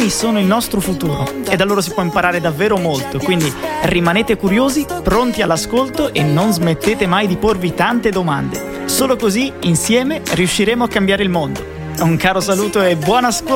bambini sono il nostro futuro e da loro si può imparare davvero molto, quindi rimanete curiosi, pronti all'ascolto e non smettete mai di porvi tante domande. Solo così, insieme, riusciremo a cambiare il mondo. Un caro saluto e buon ascolto!